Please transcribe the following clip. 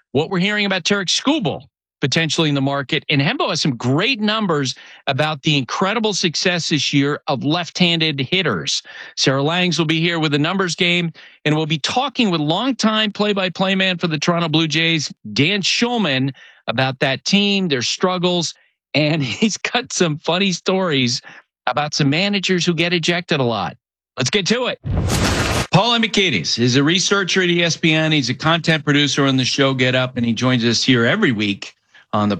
what we're hearing about Tarek Skubal potentially in the market. And Hembo has some great numbers about the incredible success this year of left-handed hitters. Sarah Langs will be here with the numbers game, and we'll be talking with longtime play-by-play man for the Toronto Blue Jays, Dan Shulman, about that team, their struggles, and he's got some funny stories about some managers who get ejected a lot. Let's get to it. Paul Emikides is a researcher at ESPN. He's a content producer on the show Get Up, and he joins us here every week on the